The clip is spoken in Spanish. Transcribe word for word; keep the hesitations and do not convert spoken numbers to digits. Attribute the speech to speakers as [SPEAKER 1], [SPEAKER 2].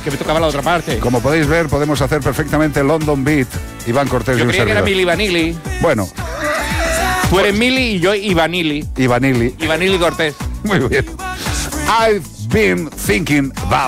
[SPEAKER 1] que me tocaba la otra parte.
[SPEAKER 2] Como podéis ver, podemos hacer perfectamente London Beat. Iván Cortés y
[SPEAKER 1] Yo
[SPEAKER 2] un
[SPEAKER 1] creía que era
[SPEAKER 2] servidor.
[SPEAKER 1] Mili Vanilli.
[SPEAKER 2] Bueno,
[SPEAKER 1] Tú eres Mili y yo Ivanili.
[SPEAKER 2] Ivanili.
[SPEAKER 1] Ivanili Cortés.
[SPEAKER 2] Muy bien. I've been thinking about